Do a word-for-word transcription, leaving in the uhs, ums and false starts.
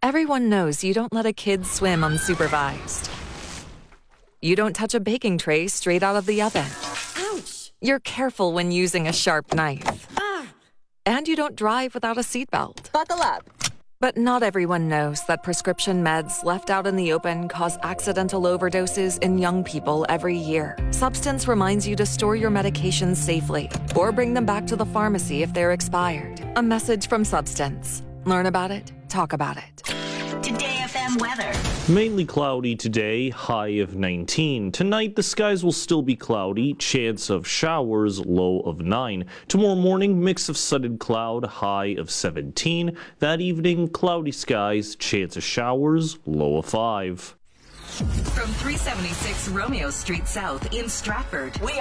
Everyone knows you don't let a kid swim unsupervised. You don't touch a baking tray straight out of the oven. Ouch! You're careful when using a sharp knife. Ah! And you don't drive without a seatbelt. Buckle up. But not everyone knows that prescription meds left out in the open cause accidental overdoses in young people every year. Substance reminds you to store your medications safely or bring them back to the pharmacy if they're expired. A message from Substance. Learn about it, talk about it. Today F M weather. Mainly cloudy today, high of nineteen. Tonight, the skies will still be cloudy, chance of showers, low of nine. Tomorrow morning, mix of sun and cloud, high of seventeen. That evening, cloudy skies, chance of showers, low of five. From three seventy-six Romeo Street South in Stratford, we